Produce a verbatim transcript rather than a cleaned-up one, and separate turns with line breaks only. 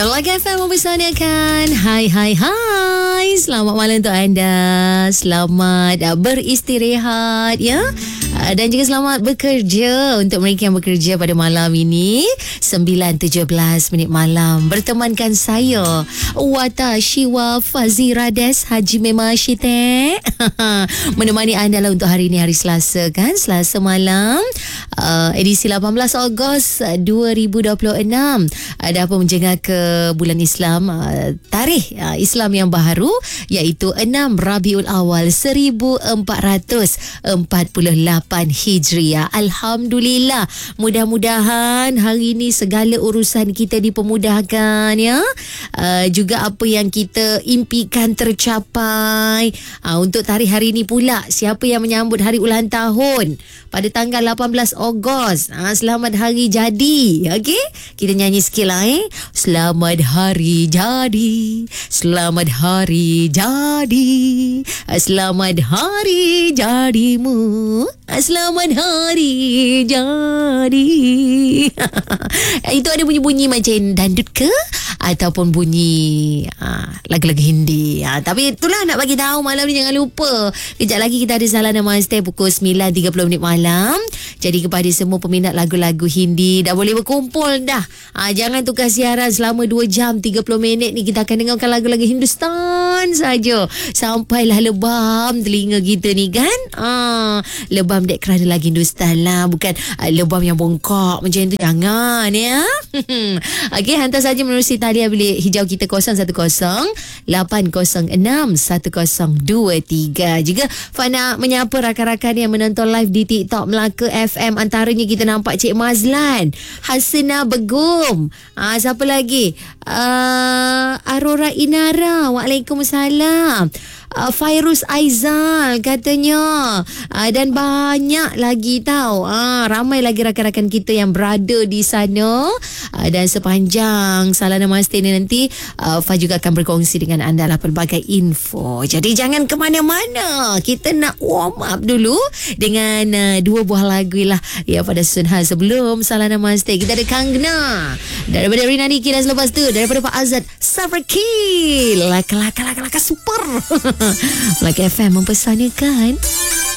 Ya, Melaka F M mempersanakan. Hai, hai, hai. Selamat malam untuk anda. Selamat uh, beristirahat, ya. Uh, dan juga selamat bekerja untuk mereka yang bekerja pada malam ini. sembilan tujuh belas minit malam. Bertemankan saya, Wata Shiwa Fazirades Haji Mema Shite. Menemani anda lah untuk hari ini, hari Selasa kan. Selasa malam. Uh, edisi lapan belas Ogos dua ribu dua puluh enam. Ada apa menjengah ke bulan Islam, uh, tarikh uh, Islam yang baru, iaitu enam Rabiul Awal seribu empat ratus empat puluh lapan Hijriah. Alhamdulillah. Mudah-mudahan hari ini segala urusan kita dipermudahkan, ya. Uh, juga apa yang kita impikan tercapai. Uh, untuk tarikh hari ini pula, siapa yang menyambut hari ulang tahun pada tanggal lapan belas Ogos, uh, selamat hari jadi. Okey, kita nyanyi sikit lah, eh. Selamat hari jadi, selamat hari jadi, selamat hari jadimu, selamat hari jadi. Itu ada bunyi-bunyi macam dandut ke ataupun bunyi ha, lagu-lagu Hindi. Ha, tapi itulah nak bagi tahu malam ni, jangan lupa. Kejap lagi kita ada Salam Namaste pukul sembilan tiga puluh minit malam. Jadi kepada semua peminat lagu-lagu Hindi, dah boleh berkumpul dah. Ha, jangan tukar siaran selama dua jam tiga puluh minit ni. Kita akan dengarkan lagu-lagu Hindustan saja. Sampailah lebam telinga kita ni kan. Ha, lebam dek kerana lagu Hindustan lah. Bukan uh, lebam yang bongkok macam tu. Jangan, ya. Okey, hantar saja menerusi talian bilik hijau kita kosong satu kosong lapan kosong enam satu kosong dua tiga. Juga Fana menyapa rakan-rakan yang menonton live di TikTok Melaka F M. Antaranya kita nampak Cik Mazlan, Hasina Begum. Ah, siapa lagi? Uh, Aurora Inara. Waalaikumsalam. Uh, Fairuz Aizal katanya, uh, dan banyak lagi tahu. Uh, ramai lagi rakan-rakan kita yang berada di sana. Uh, dan sepanjang Salam Namaste ni nanti, uh, Fa juga akan berkongsi dengan anda lah pelbagai info. Jadi jangan ke mana-mana. Kita nak warm up dulu dengan uh, dua buah lagu lah, ya, pada susun hal sebelum Salam Namaste. Kita ada Kangna daripada Rina Niki, dan selepas tu daripada Pak Azad, Safraki. Laka-laka-laka-laka super. Melaka F M mempersanakan.